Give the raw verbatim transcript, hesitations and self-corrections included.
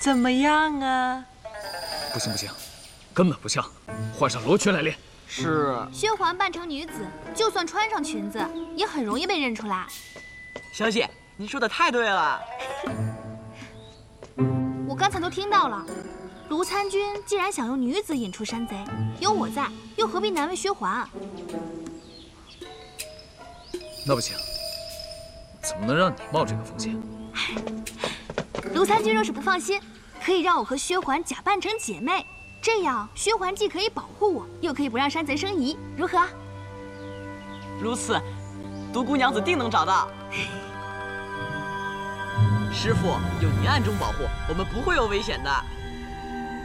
怎么样啊？ 不行不行，根本不像，换上罗裙来练。 是。 薛环扮成女子，就算穿上裙子，也很容易被认出来。 小姐，你说的太对了。 我刚才都听到了。卢参军既然想用女子引出山贼，有我在，又何必难为薛环啊？ 那不行，怎么能让你冒这个风险？ 卢参军若是不放心，可以让我和薛环假扮成姐妹，这样薛环既可以保护我，又可以不让山贼生疑，如何？ 如此，独孤娘子定能找到。师傅有您暗中保护，我们不会有危险的。